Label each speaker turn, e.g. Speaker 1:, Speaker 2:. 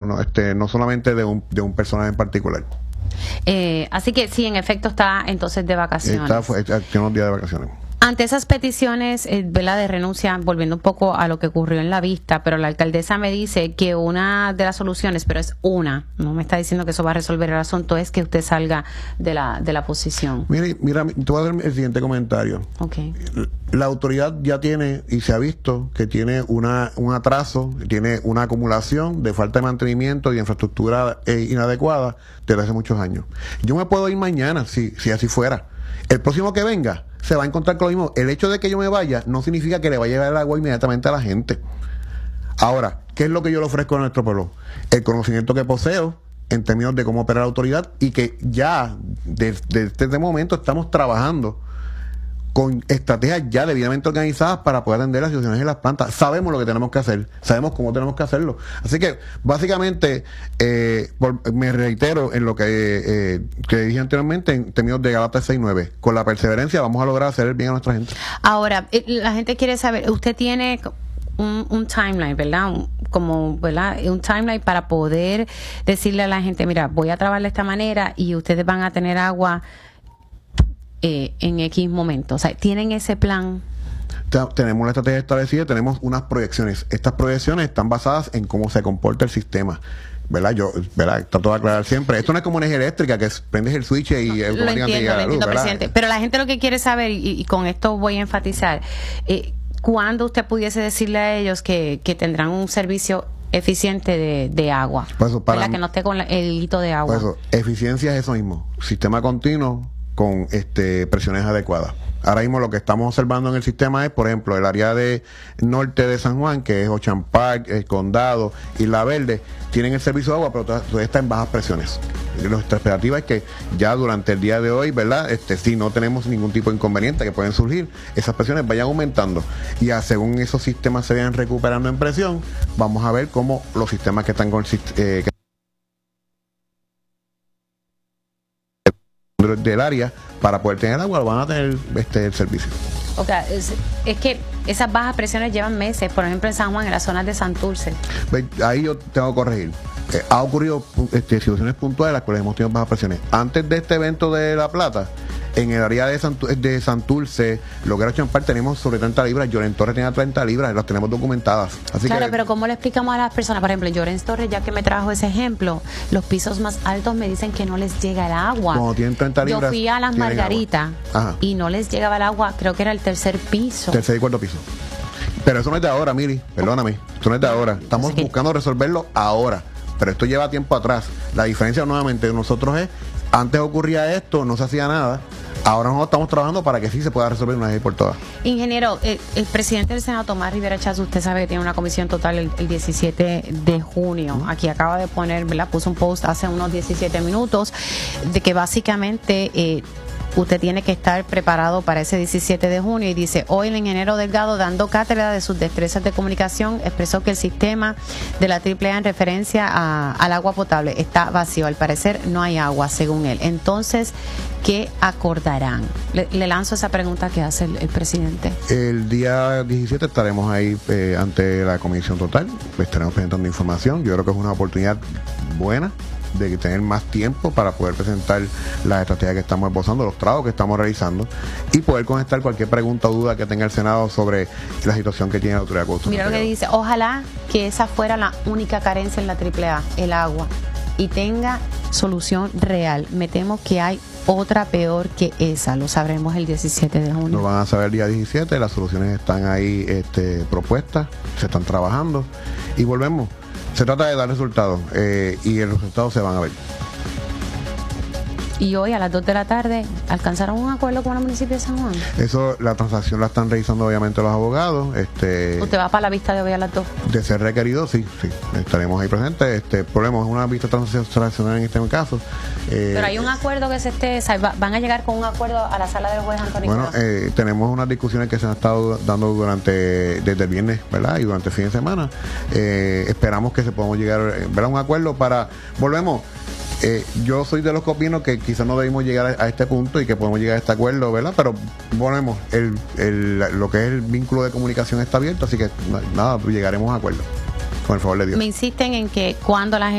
Speaker 1: no solamente de un personaje en particular.
Speaker 2: Así que sí, en efecto está entonces de vacaciones.
Speaker 1: Tiene unos días de vacaciones.
Speaker 2: Ante esas peticiones, ¿verdad?, de renuncia, volviendo un poco a lo que ocurrió en la vista, pero la alcaldesa me dice que una de las soluciones, pero es una, no me está diciendo que eso va a resolver el asunto, es que usted salga de la posición.
Speaker 1: Mira, te voy a dar el siguiente comentario.
Speaker 2: Okay.
Speaker 1: La autoridad ya tiene, y se ha visto, que tiene un atraso, tiene una acumulación de falta de mantenimiento y de infraestructura inadecuada desde hace muchos años. Yo me puedo ir mañana, si así fuera. El próximo que venga se va a encontrar con lo mismo. El hecho de que yo me vaya no significa que le vaya a llevar el agua inmediatamente a la gente. Ahora, ¿qué es lo que yo le ofrezco a nuestro pueblo? El conocimiento que poseo en términos de cómo operar la autoridad, y que ya desde este momento estamos trabajando con estrategias ya debidamente organizadas para poder atender las situaciones en las plantas. Sabemos lo que tenemos que hacer, sabemos cómo tenemos que hacerlo. Así que, básicamente, me reitero en lo que dije anteriormente en términos de Gálatas 6:9. Con la perseverancia vamos a lograr hacer el bien a nuestra gente.
Speaker 2: Ahora, la gente quiere saber, usted tiene un timeline, ¿verdad? ¿verdad? Un timeline para poder decirle a la gente, mira, voy a trabajar de esta manera y ustedes van a tener agua en X momento. O sea, ¿tienen ese plan?
Speaker 1: Tenemos una estrategia establecida, tenemos unas proyecciones. Estas proyecciones están basadas en cómo se comporta el sistema. ¿Verdad? Trato de aclarar siempre. Esto no es como una energía eléctrica que prendes el switch y automáticamente llega la luz,
Speaker 2: presidente. Pero la gente lo que quiere saber, y con esto voy a enfatizar, ¿cuándo usted pudiese decirle a ellos que tendrán un servicio eficiente de agua?
Speaker 1: Pues eso,
Speaker 2: para que no esté con el hito de agua.
Speaker 1: Pues eso, eficiencia es eso mismo. Sistema continuo con presiones adecuadas. Ahora mismo lo que estamos observando en el sistema es, por ejemplo, el área de norte de San Juan, que es Ocean Park, el Condado, Isla Verde, tienen el servicio de agua, pero todavía está en bajas presiones. Nuestra expectativa es que ya durante el día de hoy, ¿verdad? Si no tenemos ningún tipo de inconveniente que pueden surgir, esas presiones vayan aumentando. Y según esos sistemas se vayan recuperando en presión, vamos a ver cómo los sistemas que están del área para poder tener agua van a tener el servicio.
Speaker 2: O sea, es que esas bajas presiones llevan meses, por ejemplo en San Juan, en las zonas de Santurce.
Speaker 1: Ahí yo tengo que corregir. Ha ocurrido situaciones puntuales en las cuales hemos tenido bajas presiones. Antes de este evento de La Plata, en el área de Santurce, lo que era Champar, tenemos sobre 30 libras. Llorens Torres tenía 30 libras, las tenemos documentadas. Así claro,
Speaker 2: pero ¿cómo le explicamos a las personas? Por ejemplo, Llorens Torres, ya que me trajo ese ejemplo, los pisos más altos me dicen que no les llega el agua.
Speaker 1: Cuando tienen 30 libras,
Speaker 2: yo fui a Las Margaritas y no les llegaba el agua, creo que era el tercer piso.
Speaker 1: Tercer y cuarto piso. Pero eso no es de ahora, Miri, perdóname. Esto no es de ahora. Estamos buscando resolverlo ahora. Pero esto lleva tiempo atrás. La diferencia nuevamente de nosotros es, antes ocurría esto, no se hacía nada. Ahora nosotros estamos trabajando para que sí se pueda resolver una vez por todas.
Speaker 2: Ingeniero, el presidente del Senado, Tomás Rivera Chats, usted sabe que tiene una comisión total el 17 de junio. Aquí acaba de poner, ¿verdad? Puso un post hace unos 17 minutos de que básicamente usted tiene que estar preparado para ese 17 de junio y dice, hoy el ingeniero Delgado, dando cátedra de sus destrezas de comunicación, expresó que el sistema de la AAA en referencia al agua potable está vacío. Al parecer no hay agua, según él. Entonces, ¿qué acordarán? Le lanzo esa pregunta que hace el presidente.
Speaker 1: El día 17 estaremos ahí ante la comisión total, estaremos presentando información. Yo creo que es una oportunidad buena de tener más tiempo para poder presentar las estrategias que estamos esbozando, los trabajos que estamos realizando y poder conectar cualquier pregunta o duda que tenga el Senado sobre la situación que tiene la autoridad de
Speaker 2: Mira lo que dice, ojalá que esa fuera la única carencia en la AAA, el agua, y tenga solución real. Me temo que hay otra peor que esa, lo sabremos el 17 de junio.
Speaker 1: Lo van a saber el día 17, las soluciones están ahí propuestas, se están trabajando y volvemos. Se trata de dar resultados y los resultados se van a ver.
Speaker 2: Y hoy a las 2 de la tarde alcanzaron un acuerdo con el municipio de San Juan.
Speaker 1: Eso, la transacción la están revisando obviamente los abogados.
Speaker 2: ¿Usted va para la vista de hoy a las 2?
Speaker 1: De ser requerido, sí, estaremos ahí presentes. Problema es una vista transaccional en este caso.
Speaker 2: Pero hay un acuerdo que van a llegar con un acuerdo a la sala del juez Antonio.
Speaker 1: Bueno, tenemos unas discusiones que se han estado dando desde el viernes, ¿verdad? Y durante el fin de semana. Esperamos que se podamos llegar a un acuerdo volvemos. Yo soy de los que opino que quizás no debimos llegar a este punto y que podemos llegar a este acuerdo, ¿verdad? Pero ponemos lo que es el vínculo de comunicación está abierto, así que nada, llegaremos a acuerdo, con el favor de Dios.
Speaker 2: Me insisten en que cuando la gente